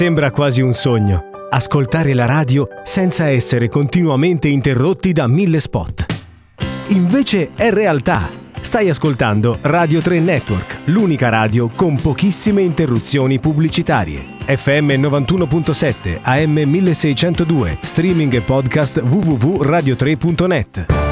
Sembra quasi un sogno, ascoltare la radio senza essere continuamente interrotti da 1000 spot. Invece è realtà. Stai ascoltando Radio 3 Network, l'unica radio con pochissime interruzioni pubblicitarie. FM 91.7, AM 1602, streaming e podcast www.radio3.net.